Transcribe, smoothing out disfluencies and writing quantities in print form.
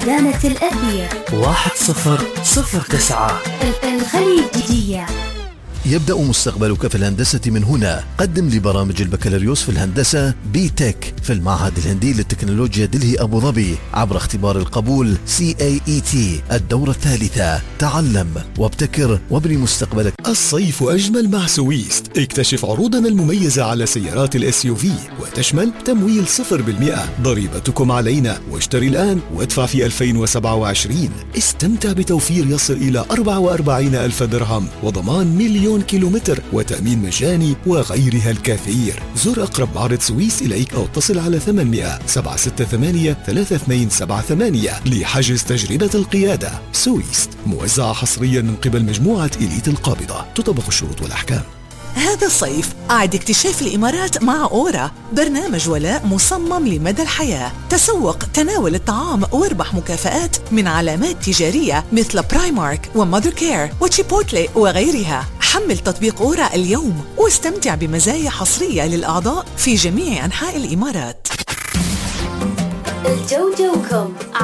زنزانة الأثير 1009 الخليجية. يبدأ مستقبلك في الهندسة من هنا. قدم لبرامج البكالوريوس في الهندسة بي تك في المعهد الهندي للتكنولوجيا دلهي أبو ظبي عبر اختبار القبول CAET الدورة الثالثة. تعلم وابتكر وابني مستقبلك. الصيف أجمل مع سويست. اكتشف عروضنا المميزة على سيارات الSUV وتشمل تمويل 0%. ضريبتكم علينا، واشتري الآن وادفع في 2027. استمتع بتوفير يصل إلى 44,000 درهم وضمان 1,000,000 كيلومتر وتأمين مجاني وغيرها الكثير. زر أقرب معرض سويس إليك أو اتصل على 800-768-3278 لحجز تجربة القيادة. سويس موزعة حصريا من قبل مجموعة إليت القابضة. تطبق الشروط والأحكام. هذا الصيف أعد اكتشاف الإمارات مع أورا، برنامج ولاء مصمم لمدى الحياة. تسوق، تناول الطعام واربح مكافآت من علامات تجارية مثل برايمارك وماذر كير وتشيبوتلي وغيرها. حمل تطبيق أورا اليوم واستمتع بمزايا حصرية للأعضاء في جميع أنحاء الإمارات. الجوجوكم